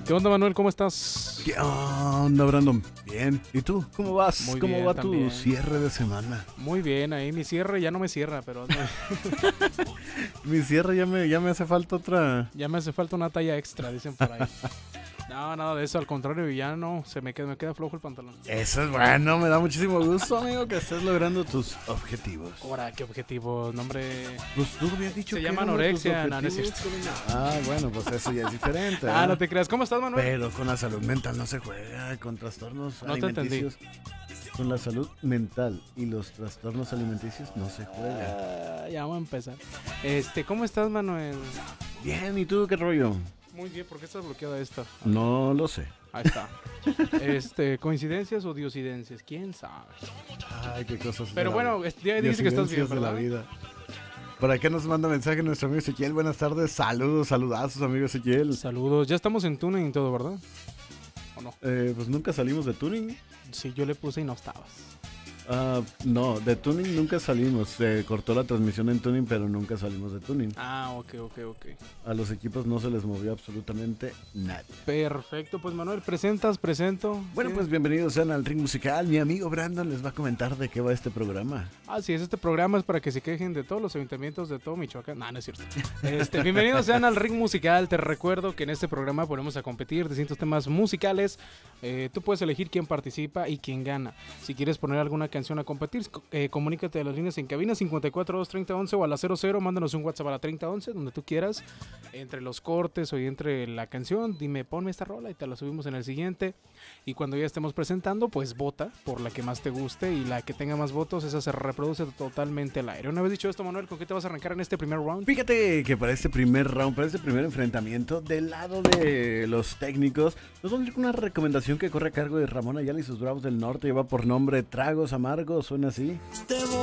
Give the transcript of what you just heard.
¿Qué onda, Manuel? ¿Cómo estás? ¿Qué onda, Brandon? Bien. ¿Y tú? ¿Cómo vas? Muy ¿Cómo bien, va también. tu cierre de semana? Muy bien, ahí mi cierre ya no me cierra, pero Mi cierre ya me hace falta otra. ya me hace falta una talla extra, dicen por ahí. No, nada de eso, al contrario, ya no, me queda flojo el pantalón. Eso es bueno, me da muchísimo gusto, amigo, que estés logrando tus objetivos. Ahora, ¿qué objetivo? Nombre... Pues tú habías dicho Se que llama era uno de tus anorexia, no, no es objetivos, cierto. Ah, bueno, pues eso ya es diferente. Ah, ¿eh? no te creas. ¿Cómo estás, Manuel? Pero con la salud mental no se juega, con trastornos No te entendí. alimenticios. Con la salud mental y los trastornos alimenticios no se juega. Ya vamos a empezar. ¿Cómo estás, Manuel? Bien, ¿y tú qué rollo? Muy bien, ¿por qué estás bloqueada esta? No lo sé. Ahí está. ¿Coincidencias o diosidencias? ¿Quién sabe? Ay, qué cosas. Pero de la bueno, ya dice que estás bien, de la ¿verdad? vida. Por acá nos manda mensaje nuestro amigo Ezequiel. Buenas tardes, saludos, saludazos, amigo Ezequiel. Saludos. Ya estamos en tuning y todo, ¿verdad? ¿O no? Pues nunca salimos de tuning. Sí, yo le puse y no estabas. No, de tuning nunca salimos. Se cortó la transmisión en tuning, pero nunca salimos de tuning. Ah, ok. A los equipos no se les movió absolutamente nada. Perfecto, pues Manuel, presento. Bueno, Sí. pues bienvenidos sean al Ring Musical. Mi amigo Brandon les va a comentar de qué va este programa. Así es, este programa es para que se quejen de todos los ayuntamientos de todo Michoacán. No, no es cierto. Bienvenidos sean al Ring Musical. Te recuerdo que en este programa ponemos a competir distintos temas musicales. Tú puedes elegir quién participa y quién gana. Si quieres poner alguna canción a competir, comunícate a las líneas en cabina 542-3011 o a la 00. Mándanos un WhatsApp a la 3011, donde tú quieras. Entre los cortes o entre la canción, dime, ponme esta rola y te la subimos en el siguiente. Y cuando ya estemos presentando, pues vota por la que más te guste y la que tenga más votos, esa se reproduce totalmente al aire. Una vez dicho esto, Manuel, ¿con qué te vas a arrancar en este primer round? Fíjate que para este primer round, para este primer enfrentamiento, del lado de los técnicos, nos vamos a ir con una recomendación que corre a cargo de Ramón Ayala y sus Bravos del Norte. Lleva por nombre Tragos Amargos, suena así.